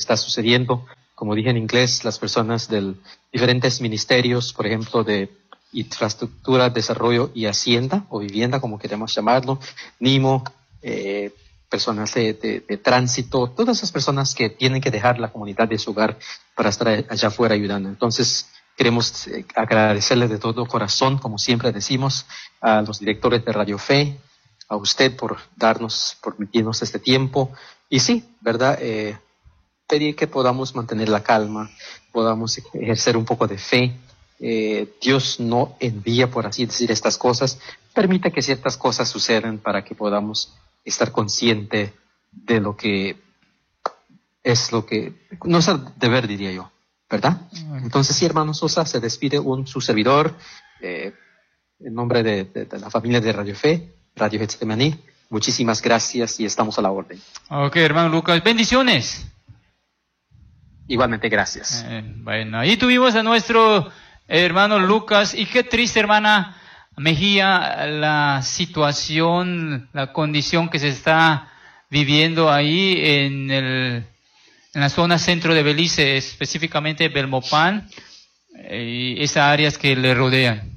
está sucediendo. Como dije en inglés, las personas de diferentes ministerios, por ejemplo, de infraestructura, desarrollo y hacienda, o vivienda, como queremos llamarlo, NIMO, personas de tránsito, todas esas personas que tienen que dejar la comunidad de su hogar para estar allá afuera ayudando. Entonces, queremos agradecerle de todo corazón, como siempre decimos, a los directores de Radio Fe, a usted por permitirnos este tiempo. Y sí, ¿verdad? Pedir que podamos mantener la calma, podamos ejercer un poco de fe. Dios no envía, por así decir, estas cosas, permite que ciertas cosas sucedan para que podamos estar conscientes de lo que es nuestro deber, diría yo, ¿verdad? Entonces, sí, hermano Sosa, se despide su servidor, en nombre de la familia de Radio Fe, Radio Getsemaní. Muchísimas gracias y estamos a la orden. Ok, hermano Lucas, bendiciones. Igualmente, gracias. Bueno, ahí tuvimos a nuestro hermano Lucas, y qué triste, hermana Mejía, la situación, la condición que se está viviendo ahí en la zona centro de Belice, específicamente Belmopan, y esas áreas que le rodean.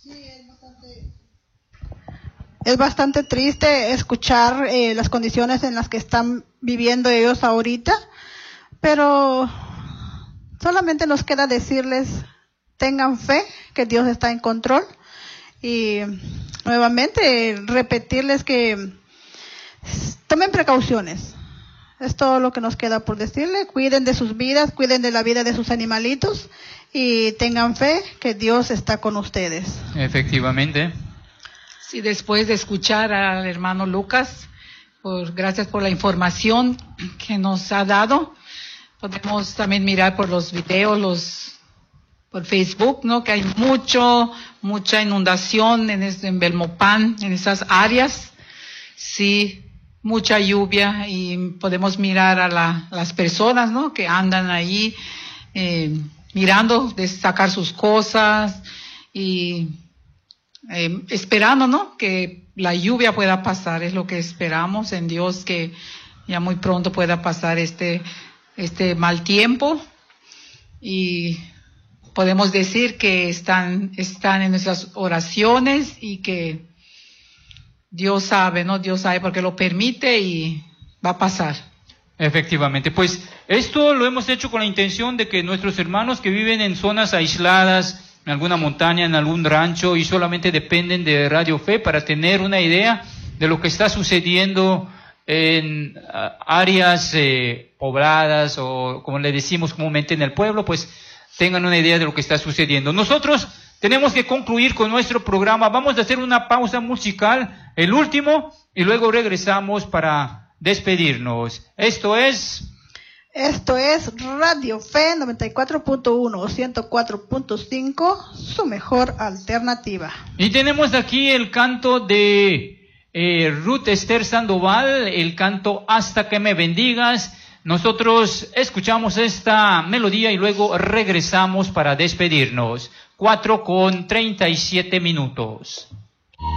Es bastante triste escuchar las condiciones en las que están viviendo ellos ahorita, pero solamente nos queda decirles, tengan fe, que Dios está en control, y nuevamente repetirles que tomen precauciones. Es todo lo que nos queda por decirles. Cuiden de sus vidas, cuiden de la vida de sus animalitos y tengan fe que Dios está con ustedes. Efectivamente. Sí, después de escuchar al hermano Lucas, gracias por la información que nos ha dado. Podemos también mirar por los videos, por Facebook, ¿no? Que hay mucha inundación en Belmopan, en esas áreas. Sí, mucha lluvia, y podemos mirar a las personas, ¿no? Que andan ahí mirando de sacar sus cosas y esperando, ¿no? Que la lluvia pueda pasar. Es lo que esperamos en Dios, que ya muy pronto pueda pasar este mal tiempo, y podemos decir que están en nuestras oraciones, y que Dios sabe, ¿no? Dios sabe porque lo permite y va a pasar. Efectivamente, pues esto lo hemos hecho con la intención de que nuestros hermanos que viven en zonas aisladas, en alguna montaña, en algún rancho, y solamente dependen de Radio Fe para tener una idea de lo que está sucediendo en áreas pobladas, o como le decimos comúnmente en el pueblo, pues tengan una idea de lo que está sucediendo. Nosotros tenemos que concluir con nuestro programa. Vamos a hacer una pausa musical, el último, y luego regresamos para despedirnos. Esto es Radio Fe 94.1 o 104.5, su mejor alternativa. Y tenemos aquí el canto de Ruth Esther Sandoval, el canto Hasta que me bendigas. Nosotros escuchamos esta melodía y luego regresamos para despedirnos. 4:37.